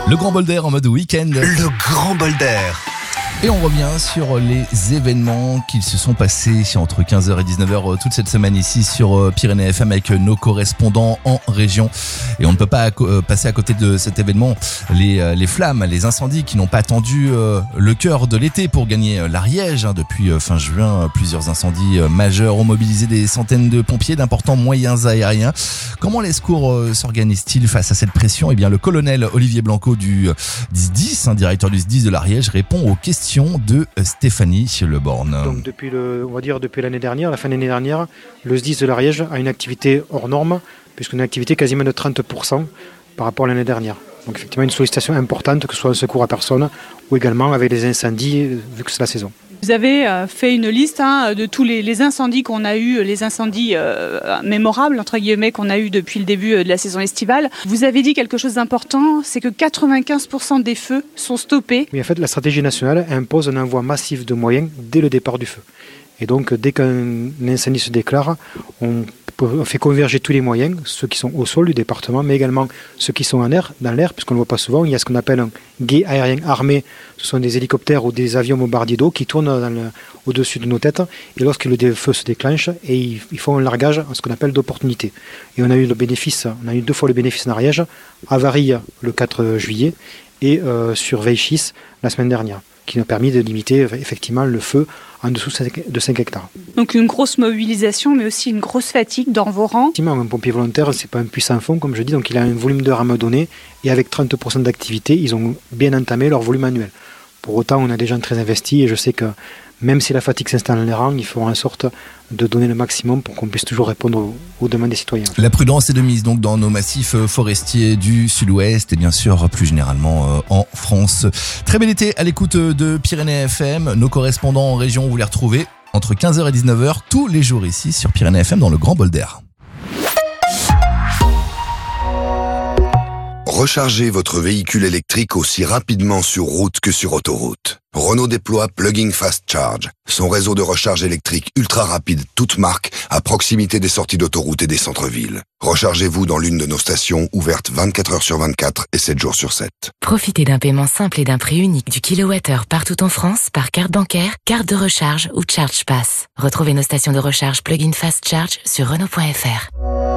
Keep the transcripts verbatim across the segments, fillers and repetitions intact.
Le grand bol d'air en mode week-end. Le grand bol d'air. Et on revient sur les événements qui se sont passés entre quinze heures et dix-neuf heures toute cette semaine ici sur Pyrénées F M avec nos correspondants en région. Et on ne peut pas passer à côté de cet événement. Les, les flammes, les incendies qui n'ont pas attendu le cœur de l'été pour gagner l'Ariège. Depuis fin juin, plusieurs incendies majeurs ont mobilisé des centaines de pompiers d'importants moyens aériens. Comment les secours s'organisent-ils face à cette pression ? Eh bien, le colonel Olivier Blanco du S D I S, hein, directeur du S D I S de l'Ariège, répond aux questions de Stéphanie Leborgne. Donc depuis le, on va dire depuis l'année dernière, la fin de l'année dernière, le S D I S de l'Ariège a une activité hors norme, puisqu'on a une activité quasiment de trente pour cent par rapport à l'année dernière. Donc effectivement une sollicitation importante, que ce soit un secours à personne ou également avec les incendies, vu que c'est la saison. Vous avez euh, fait une liste hein, de tous les, les incendies qu'on a eu, les incendies euh, mémorables, entre guillemets, qu'on a eu depuis le début de la saison estivale. Vous avez dit quelque chose d'important, c'est que quatre-vingt-quinze pour cent des feux sont stoppés. Oui, en fait, la stratégie nationale impose un envoi massif de moyens dès le départ du feu. Et donc, dès qu'un incendie se déclare, on On fait converger tous les moyens, ceux qui sont au sol du département, mais également ceux qui sont en air, dans l'air, puisqu'on ne le voit pas souvent. Il y a ce qu'on appelle un guet aérien armé. Ce sont des hélicoptères ou des avions bombardiers d'eau qui tournent dans le, au-dessus de nos têtes. Et lorsque le feu se déclenche, et ils, ils font un largage, ce qu'on appelle d'opportunité. Et on a eu le bénéfice, on a eu deux fois le bénéfice en Ariège, à Varilhes le quatre juillet et euh, sur Veilchis la semaine dernière, qui nous a permis de limiter effectivement le feu en dessous de cinq hectares. Donc une grosse mobilisation, mais aussi une grosse fatigue dans vos rangs. Effectivement, un pompier volontaire, c'est pas un puissant fond, comme je dis, donc il a un volume d'heures à me donner, et avec trente pour cent d'activité, ils ont bien entamé leur volume annuel. Pour autant, on a des gens très investis, et je sais que même si la fatigue s'installe dans les rangs, il faut en sorte de donner le maximum pour qu'on puisse toujours répondre aux, aux demandes des citoyens. La prudence est de mise donc dans nos massifs forestiers du sud-ouest et bien sûr plus généralement en France. Très bel été à l'écoute de Pyrénées F M. Nos correspondants en région, vous les retrouvez entre quinze heures et dix-neuf heures tous les jours ici sur Pyrénées F M dans le Grand Bol d'Air. Rechargez votre véhicule électrique aussi rapidement sur route que sur autoroute. Renault déploie Plug-in Fast Charge, son réseau de recharge électrique ultra rapide, toute marque, à proximité des sorties d'autoroute et des centres-villes. Rechargez-vous dans l'une de nos stations, ouvertes vingt-quatre heures sur vingt-quatre et sept jours sur sept. Profitez d'un paiement simple et d'un prix unique du kilowattheure partout en France par carte bancaire, carte de recharge ou Charge Pass. Retrouvez nos stations de recharge Plug-in Fast Charge sur Renault point F R.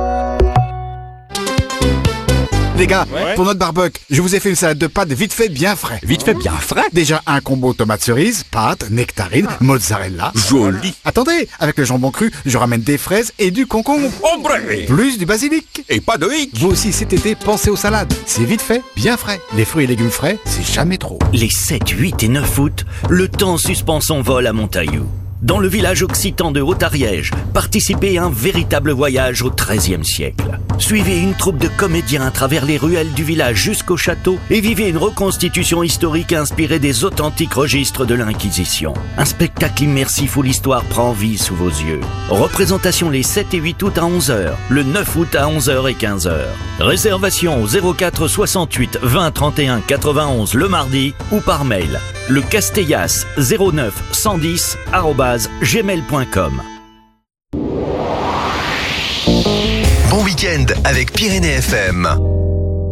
Les gars, ouais. Pour notre barbecue, je vous ai fait une salade de pâtes vite fait bien frais. Vite fait bien frais? Déjà un combo tomate cerise, pâtes, nectarine, ah. mozzarella. Joli. Attendez, avec le jambon cru, je ramène des fraises et du concombre. Ombre. Plus du basilic. Et pas de hic. Vous aussi cet été, pensez aux salades. C'est vite fait, bien frais. Les fruits et légumes frais, c'est jamais trop. Les sept, huit et neuf août, le temps suspend son vol à Montaillou. Dans le village occitan de Haut-Ariège, participez à un véritable voyage au treizième siècle. Suivez une troupe de comédiens à travers les ruelles du village jusqu'au château et vivez une reconstitution historique inspirée des authentiques registres de l'Inquisition. Un spectacle immersif où l'histoire prend vie sous vos yeux. Représentation les sept et huit août à onze heures, le neuf août à onze heures et quinze heures. Réservation au zéro quatre soixante-huit vingt trente et un quatre-vingt-onze le mardi ou par mail. Le Castellas zéro neuf cent dix arobase gmail point com. Bon week-end avec Pyrénées F M.